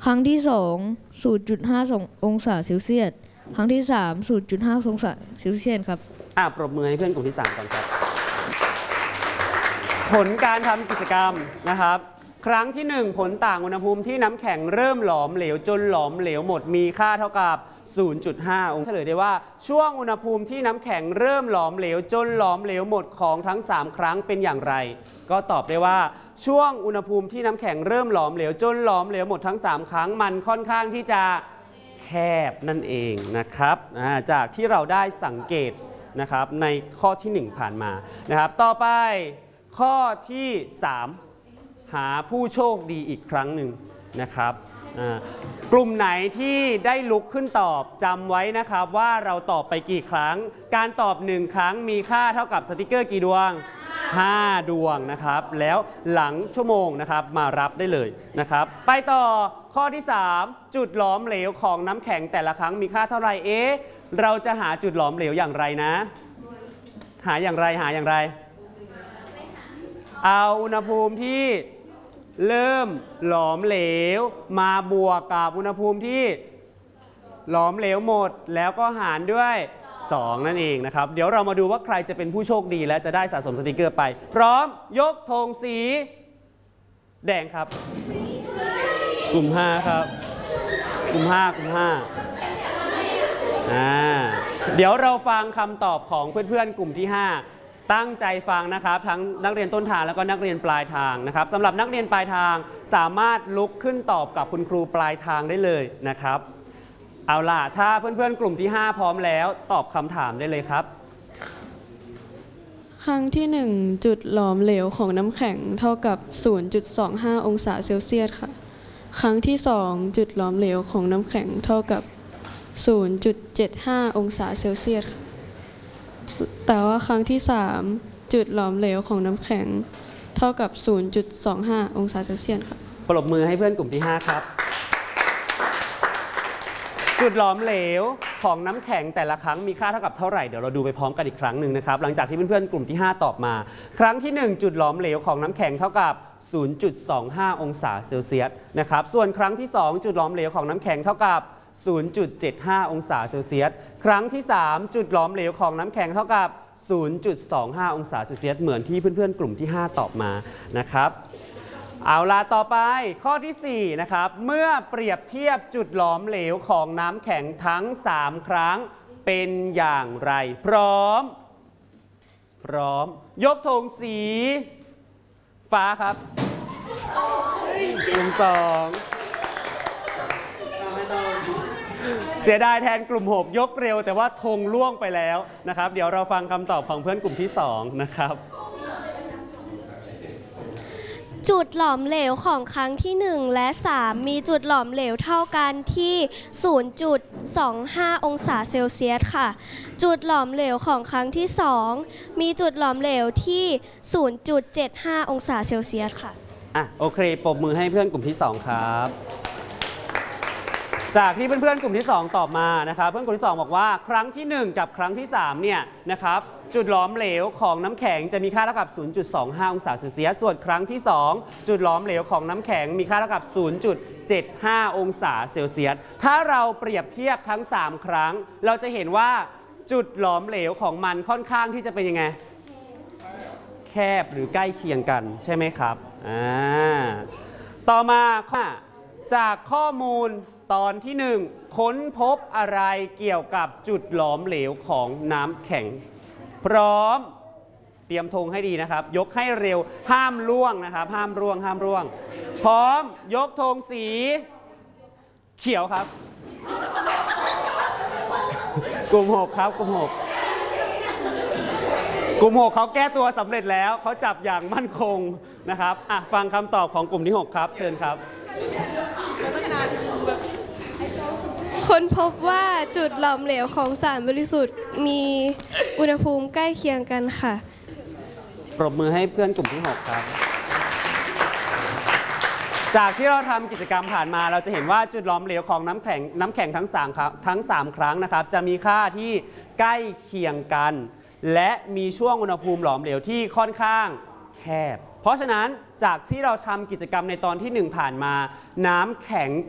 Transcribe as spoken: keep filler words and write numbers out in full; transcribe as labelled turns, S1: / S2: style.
S1: ครั้งที่สอง ศูนย์จุดห้า องศาเซลเซียสครั้งที่สาม ศูนย์จุดห้า องศาเซลเซียสครับ
S2: อ่ะปรบมือให้เพื่อนกลุ่มที่สามก่อนครับผลการทำกิจกรรมนะครับครั้งที่หนึ่งผลต่างอุณหภูมิที่น้ำแข็งเริ่มหลอมเหลวจนหลอมเหลวหมดมีค่าเท่ากับ ศูนย์จุดห้า องศาเฉลยได้ว่าช่วงอุณหภูมิที่น้ำแข็งเริ่มหลอมเหลวจนหลอมเหลวหมดของทั้งสามครั้งเป็นอย่างไรก็ตอบได้ว่าช่วงอุณหภูมิที่น้ำแข็งเริ่มหลอมเหลวจนหลอมเหลวหมดทั้งสามครั้งมันค่อนข้างที่จะแคบนั่นเองนะครับจากที่เราได้สังเกตนะครับในข้อที่หนึ่งผ่านมานะครับต่อไปข้อที่สามหาผู้โชคดีอีกครั้งหนึ่งนะครับกลุ่มไหนที่ได้ลุกขึ้นตอบจำไว้นะครับว่าเราตอบไปกี่ครั้งการตอบหนึ่งครั้งมีค่าเท่ากับสติกเกอร์กี่ดวงห้าดวงนะครับแล้วหลังชั่วโมงนะครับมารับได้เลยนะครับไปต่อข้อที่สามจุดหลอมเหลวของน้ำแข็งแต่ละครั้งมีค่าเท่าไหร่เอ๊ะเราจะหาจุดหลอมเหลวอย่างไรนะหาอย่างไรหาอย่างไรเอาอุณหภูมิที่เริ่มหลอมเหลวมาบวกกับอุณหภูมิที่หลอมเหลวหมดแล้วก็หารด้วยสองนั่นเองนะครับเดี๋ยวเรามาดูว่าใครจะเป็นผู้โชคดีและจะได้สะสมสติกเกอร์ไปพร้อมยกธงสีแดงครับกลุ่มห้าครับกลุ่มห้ากลุ่มห้าอ่าเดี๋ยวเราฟังคำตอบของเพื่อนๆกลุ่มที่ห้าตั้งใจฟังนะครับทั้งนักเรียนต้นทางแล้วก็นักเรียนปลายทางนะครับสำหรับนักเรียนปลายทางสามารถลุกขึ้นตอบกับคุณครูปลายทางได้เลยนะครับเอาล่ะถ้าเพื่อนๆกลุ่มที่ห้าพร้อมแล้วตอบคำถามได้เลยครับ
S3: ครั้งที่หนึ่งจุดหลอมเหลวของน้ำแข็งเท่ากับ ศูนย์จุดสองห้า องศาเซลเซียสค่ะครั้งที่สองจุดหลอมเหลวของน้ำแข็งเท่ากับ ศูนย์จุดเจ็ดห้า องศาเซลเซียสค่ะแต่ว่าครั้งที่สามจุดหลอมเหลวของน้ำแข็งเท่ากับ ศูนย์จุดสองห้า องศาเซลเซียสค่ะ
S2: ปรบมือให้เพื่อนกลุ่มที่ห้าครับจุดหลอมเหลวของน้ำแข็งแต่ละครั้งมีค่าเท่ากับเท่าไหร่เดี๋ยวเราดูไปพร้อมกันอีกครั้งหนึ่งนะครับหลังจากที่เพื่อนๆกลุ่มที่ห้าตอบมาครั้งที่หนึ่งจุดหลอมเหลวของน้ำแข็งเท่ากับ ศูนย์จุดสองห้า องศาเซลเซียสนะครับส่วนครั้งที่สองจุดหลอมเหลวของน้ำแข็งเท่ากับ ศูนย์จุดเจ็ดห้า องศาเซลเซียสครั้งที่สามจุดหลอมเหลวของน้ำแข็งเท่ากับ ศูนย์จุดสองห้า องศาเซลเซียสเหมือนที่เพื่อนๆกลุ่มที่ห้าตอบมานะครับเอาล่ะต่อไปข้อที่สี่นะครับเมื่อเปรียบเทียบจุดหลอมเหลวของน้ำแข็งทั้งสามครั้งเป็นอย่างไรพร้อมพร้อมยกธงสีฟ้าครับกลุ่มสองเสียดายแทนกลุ่มหกยกเร็วแต่ว่าธงล่วงไปแล้วนะครับเดี๋ยวเราฟังคำตอบของเพื่อนกลุ่มที่สองนะครับ
S4: จุดหลอมเหลวของครั้งที่หนึ่งและสามมีจุดหลอมเหลวเท่ากันที่ ศูนย์จุดสองห้า องศาเซลเซียสค่ะจุดหลอมเหลวของครั้งที่สองมีจุดหลอมเหลวที่ ศูนย์จุดเจ็ดห้า องศาเซลเซียสค่ะ
S2: อ่ะโอเคปรบมือให้เพื่อนกลุ่มที่สองครับจากที่เพื่อนๆกลุ่มที่สองตอบมานะครับเพื่อนกลุ่มที่สองบอกว่าครั้งที่หนึ่งกับครั้งที่สามเนี่ยนะครับจุดหลอมเหลวของน้ำแข็งจะมีค่าเท่ากับ ศูนย์จุดสองห้า องศาเซลเซียสส่วนครั้งที่สองจุดหลอมเหลวของน้ำแข็งมีค่าเท่ากับ ศูนย์จุดเจ็ดห้า องศาเซลเซียสถ้าเราเปรียบเทียบทั้งสามครั้งเราจะเห็นว่าจุดหลอมเหลวของมันค่อนข้างที่จะเป็นยังไงแคบหรือใกล้เคียงกันใช่ไหมครับอ่าต่อมาจากข้อมูลตอนที่หนึ่งค้นพบอะไรเกี่ยวกับจุดหลอมเหลวของน้ำแข็งพร้อมเตรียมธงให้ดีนะครับยกให้เร็วห้ามร่วงนะครับห้ามร่วงห้ามร่วงพร้อมยกธงสีเขียวครับกลุ่มหกครับกลุ่มหกกลุ่มหกเขาแก้ตัวสำเร็จแล้วเขาจับอย่างมั่นคงนะครับอ่ะฟังคำตอบของกลุ่มที่หกครับเชิญครับ
S3: ค้นพบว่าจุดหลอมเหลวของสารบริสุทธิ์มีอุณหภูมิใกล้เคียงกันค่ะ
S2: ปรบมือให้เพื่อนกลุ่มที่หกครับจากที่เราทำกิจกรรมผ่านมาเราจะเห็นว่าจุดหลอมเหลวของน้ำแข็งน้ำแข็งทั้งสามทั้งสามครั้งนะครับจะมีค่าที่ใกล้เคียงกันและมีช่วงอุณหภูมิหลอมเหลวที่ค่อนข้างแคบเพราะฉะนั้นจากที่เราทำกิจกรรมในตอนที่หนึ่งผ่านมาน้ำแข็ง